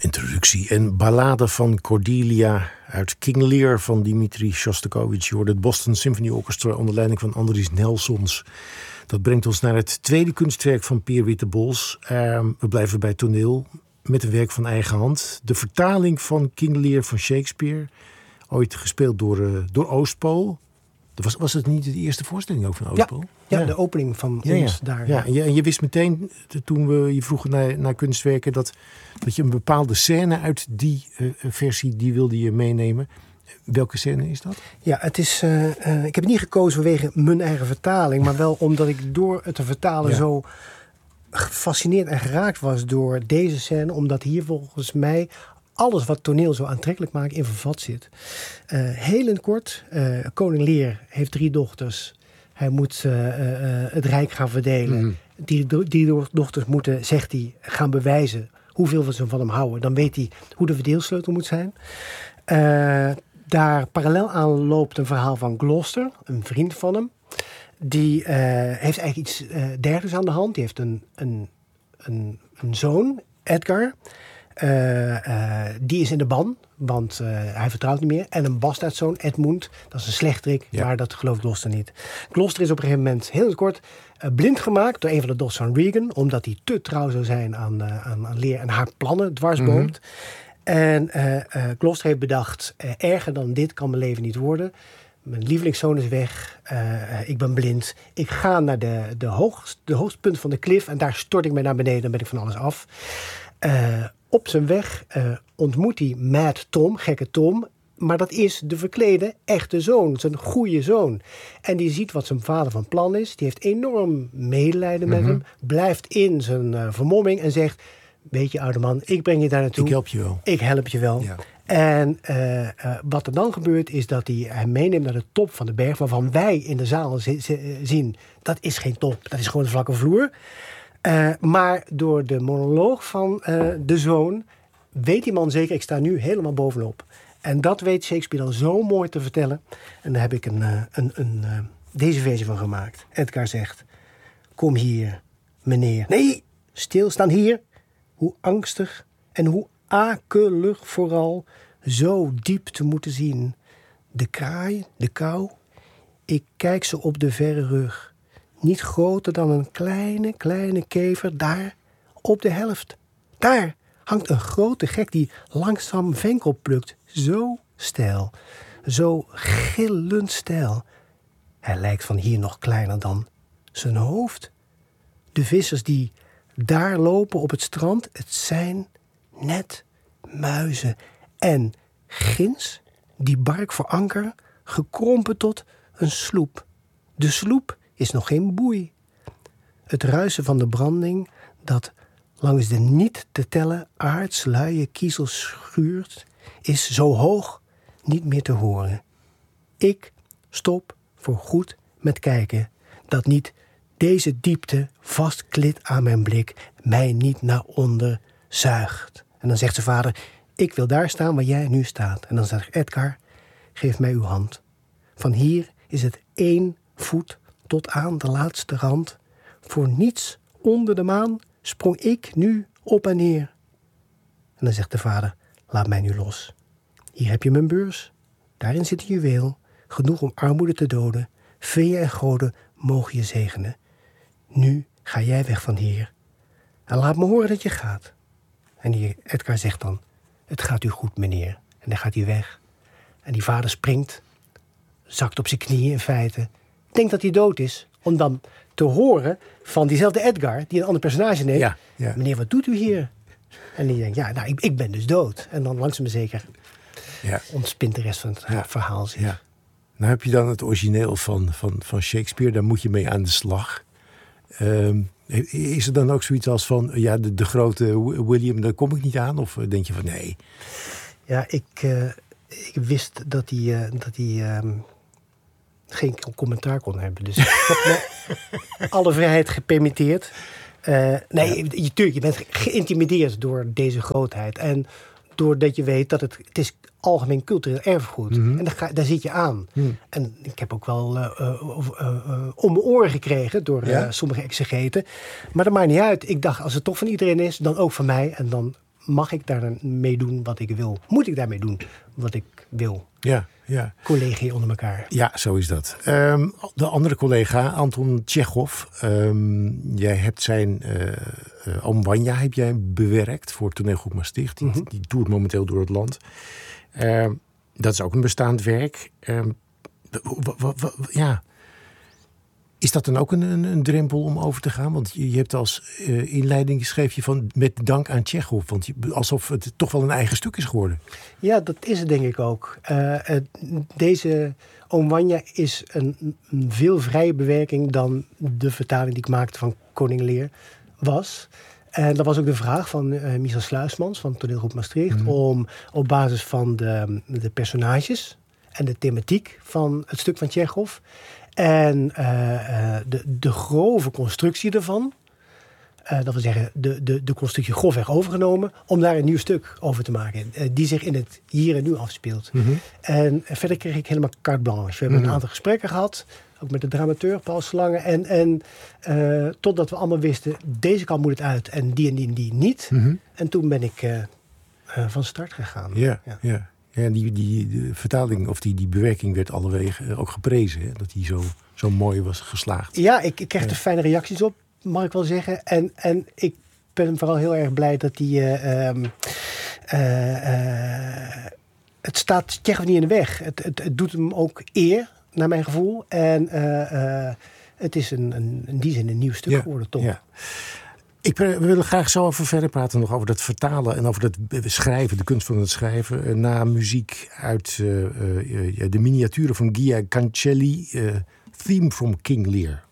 Introductie en ballade van Cordelia uit King Lear van Dmitri Shostakovich. Je hoorde het Boston Symphony Orchestra onder leiding van Andries Nelsons. Dat brengt ons naar het tweede kunstwerk van Peer Wittebols. We blijven bij toneel met een werk van eigen hand. De vertaling van King Lear van Shakespeare. Ooit gespeeld door Oostpool. Was het niet de eerste voorstelling ook van Oostpool? Ja, de opening van ons daar. Ja, en je wist meteen, toen we je vroegen naar kunstwerken, dat je een bepaalde scène uit die versie, die wilde je meenemen. Welke scène is dat? Ja, het is. Ik heb het niet gekozen vanwege mijn eigen vertaling, maar wel omdat ik door het te vertalen zo gefascineerd en geraakt was door deze scène, omdat hier volgens mij alles wat toneel zo aantrekkelijk maakt in vervat zit. Heel in kort, koning Lear heeft 3 dochters. Hij moet het rijk gaan verdelen. Mm. Die dochters moeten, zegt hij, gaan bewijzen hoeveel ze van hem houden. Dan weet hij hoe de verdeelsleutel moet zijn. Daar parallel aan loopt een verhaal van Gloucester, een vriend van hem. Die heeft eigenlijk iets dergelijks aan de hand. Die heeft een zoon, Edgar. Die is in de ban, want hij vertrouwt niet meer. En een bastaardzoon, Edmund, dat is een slechterik, maar dat gelooft Gloucester niet. Gloucester is op een gegeven moment, heel kort, blind gemaakt door een van de dochters van Regan, omdat hij te trouw zou zijn aan Lear en haar plannen dwarsboomt. En Gloucester heeft bedacht, erger dan dit kan mijn leven niet worden. Mijn lievelingszoon is weg, ik ben blind. Ik ga naar de hoogste punt van de klif en daar stort ik mij naar beneden, dan ben ik van alles af. Op zijn weg ontmoet hij Mad Tom, gekke Tom. Maar dat is de verklede echte zoon, zijn goede zoon. En die ziet wat zijn vader van plan is. Die heeft enorm medelijden met hem. Blijft in zijn vermomming en zegt, weet je oude man, ik breng je daar naartoe. Ik help je wel. Ik help je wel. Ja. En wat er dan gebeurt is dat hij hem meeneemt naar de top van de berg, waarvan wij in de zaal zien, dat is geen top, dat is gewoon een vlakke vloer. Maar door de monoloog van de zoon weet die man zeker, ik sta nu helemaal bovenop. En dat weet Shakespeare dan zo mooi te vertellen. En daar heb ik deze versie van gemaakt. Edgar zegt, kom hier, meneer. Nee, stilstaan hier. Hoe angstig en hoe akelig vooral zo diep te moeten zien. De kraai, de kou, ik kijk ze op de verre rug. Niet groter dan een kleine kever, daar, op de helft. Daar hangt een grote gek die langzaam venkel plukt. Zo steil, zo gillend steil. Hij lijkt van hier nog kleiner dan zijn hoofd. De vissers die daar lopen op het strand, het zijn net muizen. En ginds, die bark voor anker, gekrompen tot een sloep. De sloep is nog geen boei. Het ruisen van de branding dat langs de niet te tellen aardsluie kiezel schuurt, is zo hoog niet meer te horen. Ik stop voor goed met kijken, dat niet deze diepte vastklit aan mijn blik, mij niet naar onder zuigt. En dan zegt zijn vader, ik wil daar staan waar jij nu staat. En dan zegt Edgar, geef mij uw hand. Van hier is het 1 voet tot aan de laatste rand. Voor niets onder de maan sprong ik nu op en neer. En dan zegt de vader, laat mij nu los. Hier heb je mijn beurs. Daarin zit een juweel, genoeg om armoede te doden. Feeën en goden mogen je zegenen. Nu ga jij weg van hier. En laat me horen dat je gaat. En die Edgar zegt dan, het gaat u goed, meneer. En dan gaat hij weg. En die vader springt, zakt op zijn knieën in feite. Denkt dat hij dood is, om dan te horen van diezelfde Edgar, die een ander personage neemt. Ja. Meneer, wat doet u hier? En die denkt, ik ben dus dood. En dan langzaam maar zeker ontspint de rest van het verhaal zich. Ja. Nou heb je dan het origineel van Shakespeare, daar moet je mee aan de slag. Is er dan ook zoiets als van, de grote William, daar kom ik niet aan? Of denk je van, nee? Ja, ik wist dat hij geen commentaar kon hebben. Dus ik heb me alle vrijheid gepermitteerd. Je bent geïntimideerd door deze grootheid. En doordat je weet dat het is algemeen cultureel erfgoed. En daar zit je aan. En ik heb ook wel om mijn oren gekregen door sommige exegeten. Maar dat maakt niet uit. Ik dacht, als het toch van iedereen is, dan ook van mij. En dan mag ik daar mee doen wat ik wil? Moet ik daarmee doen wat ik wil? Ja. Collega's onder elkaar. Ja, zo is dat. De andere collega, Anton Tjechov. Jij hebt zijn Oom Wanja heb jij bewerkt voor Toneelgroep Maastricht. Die toert momenteel door het land. Dat is ook een bestaand werk. Is dat dan ook een drempel om over te gaan? Want je hebt als inleiding schreef je van met dank aan Tjechov. Want alsof het toch wel een eigen stuk is geworden. Ja, dat is het denk ik ook. Deze Oom Wanja is een veel vrije bewerking dan de vertaling die ik maakte van Koning Lear was. En dat was ook de vraag van Michel Sluismans van Toneelgroep Maastricht. Om op basis van de personages en de thematiek van het stuk van Tjechov en de grove constructie ervan, dat wil zeggen de constructie grofweg overgenomen, om daar een nieuw stuk over te maken. Die zich in het hier en nu afspeelt. En verder kreeg ik helemaal carte blanche. We hebben een aantal gesprekken gehad, ook met de dramateur Paul Slange. En totdat we allemaal wisten, deze kant moet het uit en die niet. En toen ben ik van start gegaan. Ja. Ja, en die vertaling of die bewerking werd allewege ook geprezen. Hè? Dat die zo mooi was geslaagd. Ja, ik kreeg er fijne reacties op, mag ik wel zeggen. En ik ben vooral heel erg blij dat die het staat Tjechov niet in de weg. Het doet hem ook eer, naar mijn gevoel. En het is in die zin een nieuw stuk geworden, toch? Ja. We willen graag zo even verder praten nog over dat vertalen en over dat schrijven, de kunst van het schrijven. Na muziek uit de miniaturen van Gia Cancelli, Theme from King Lear.